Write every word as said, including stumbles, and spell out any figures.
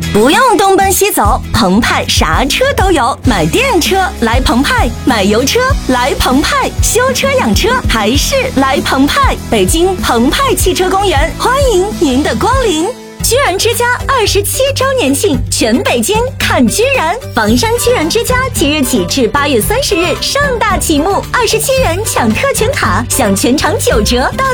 不用东奔西走，澎湃啥车都有。买电车来澎湃，买油车来澎湃，修车养车还是来澎湃。北京澎湃汽车公园欢迎您的光临。居然之家二十七周年庆，全北京看居然！房山居然之家即日起至八月三十日盛大启幕，二十七元抢特权卡，享全场九折到